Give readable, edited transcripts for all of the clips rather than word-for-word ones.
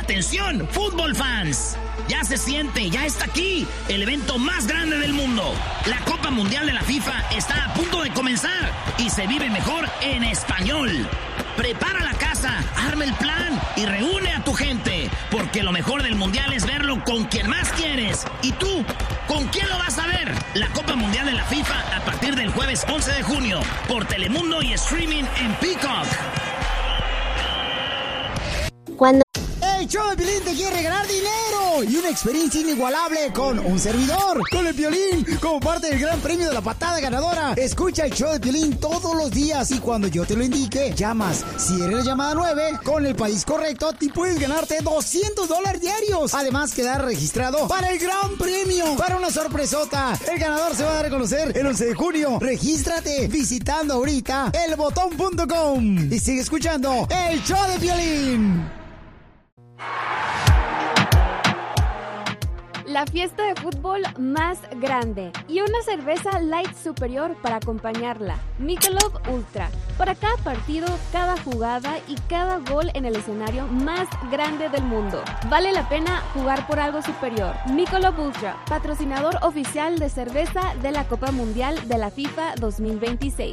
Atención, fútbol fans. Ya se siente, ya está aquí, el evento más grande del mundo. La Copa Mundial de la FIFA está a punto de comenzar y se vive mejor en español. Prepara la casa, arma el plan y reúne a tu gente, porque lo mejor del Mundial es verlo con quien más quieres. ¿Y tú? ¿Con quién lo vas a ver? La Copa Mundial de la FIFA a partir del jueves 11 de junio por Telemundo y streaming en Peacock. Cuando el show de Piolín te quiere regalar dinero y una experiencia inigualable con un servidor, con el Piolín, como parte del gran premio de la patada ganadora. Escucha el show de Piolín todos los días y cuando yo te lo indique, llamas. Si eres la llamada 9, con el país correcto, te puedes ganarte $200 diarios. Además, quedar registrado para el gran premio, para una sorpresota. El ganador se va a dar a conocer el 11 de junio. Regístrate visitando ahorita elbotón.com y sigue escuchando el show de Piolín. La fiesta de fútbol más grande y una cerveza light superior para acompañarla. Michelob Ultra. Para cada partido, cada jugada y cada gol en el escenario más grande del mundo. Vale la pena jugar por algo superior. Michelob Ultra, patrocinador oficial de cerveza de la Copa Mundial de la FIFA 2026.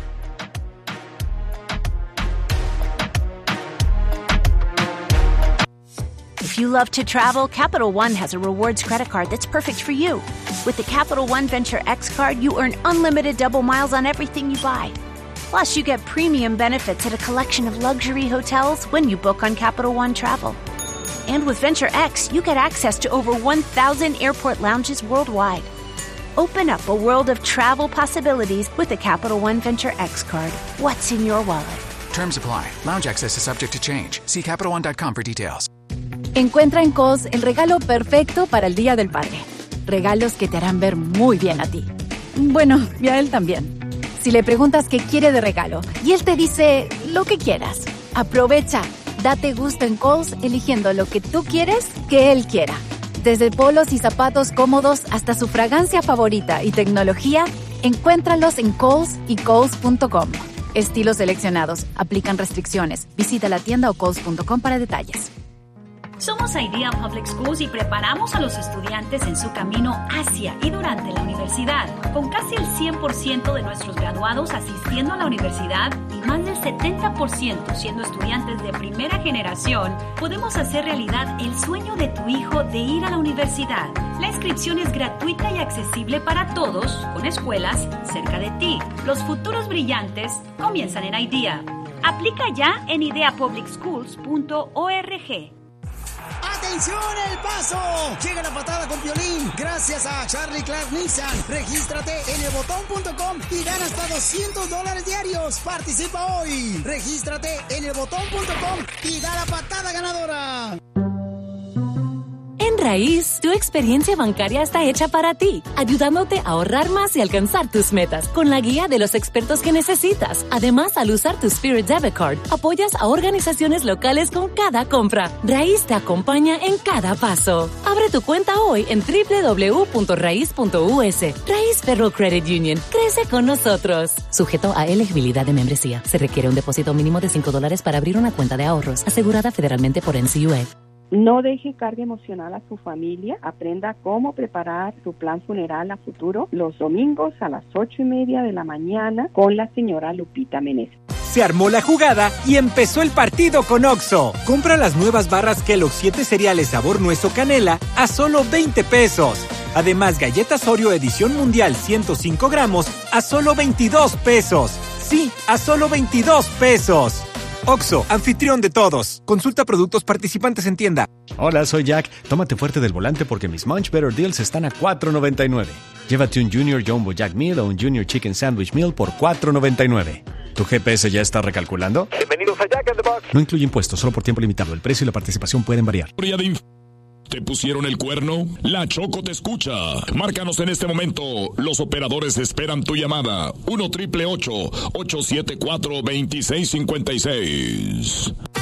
If you love to travel, Capital One has a rewards credit card that's perfect for you. With the Capital One Venture X card, you earn unlimited double miles on everything you buy. Plus, you get premium benefits at a collection of luxury hotels when you book on Capital One Travel. And with Venture X, you get access to over 1,000 airport lounges worldwide. Open up a world of travel possibilities with the Capital One Venture X card. What's in your wallet? Terms apply. Lounge access is subject to change. See CapitalOne.com for details. Encuentra en Kohl's el regalo perfecto para el Día del Padre. Regalos que te harán ver muy bien a ti. Bueno, y a él también. Si le preguntas qué quiere de regalo y él te dice lo que quieras, aprovecha. Date gusto en Kohl's eligiendo lo que tú quieres que él quiera. Desde polos y zapatos cómodos hasta su fragancia favorita y tecnología, encuéntralos en Kohl's y Kohls.com. Estilos seleccionados. Aplican restricciones. Visita la tienda o Kohls.com para detalles. Somos Idea Public Schools y preparamos a los estudiantes en su camino hacia y durante la universidad. Con casi el 100% de nuestros graduados asistiendo a la universidad y más del 70% siendo estudiantes de primera generación, podemos hacer realidad el sueño de tu hijo de ir a la universidad. La inscripción es gratuita y accesible para todos, con escuelas cerca de ti. Los futuros brillantes comienzan en Idea. Aplica ya en ideapublicschools.org. ¡Atención, El Paso! Llega la patada con Piolín gracias a Charlie Clark Nissan. Regístrate en elbotón.com y gana hasta $200 diarios. Participa hoy. Regístrate en elbotón.com y da la patada ganadora. En Raíz, tu experiencia bancaria está hecha para ti, ayudándote a ahorrar más y alcanzar tus metas con la guía de los expertos que necesitas. Además, al usar tu Spirit Debit Card, apoyas a organizaciones locales con cada compra. Raíz te acompaña en cada paso. Abre tu cuenta hoy en www.raiz.us. Raíz Federal Credit Union. Crece con nosotros. Sujeto a elegibilidad de membresía. Se requiere un depósito mínimo de $5 para abrir una cuenta de ahorros, asegurada federalmente por NCUA. No deje carga emocional a su familia. Aprenda cómo preparar su plan funeral a futuro los domingos a las 8:30 de la mañana con la señora Lupita Meneses. Se armó la jugada y empezó el partido con Oxxo. Compra las nuevas barras Kellogg's 7 cereales sabor nuez o canela a solo 20 pesos. Además, galletas Oreo edición mundial 105 gramos a solo 22 pesos. Sí, a solo 22 pesos. Oxxo, anfitrión de todos. Consulta productos participantes en tienda. Hola, soy Jack. Tómate fuerte del volante porque mis Munch Better Deals están a $4.99. Llévate un Junior Jumbo Jack Meal o un Junior Chicken Sandwich Meal por $4.99. ¿Tu GPS ya está recalculando? Bienvenidos a Jack in the Box. No incluye impuestos, solo por tiempo limitado. El precio y la participación pueden variar. ¿Te pusieron el cuerno? La Choco te escucha. Márcanos en este momento. Los operadores esperan tu llamada. 1-888-874-2656.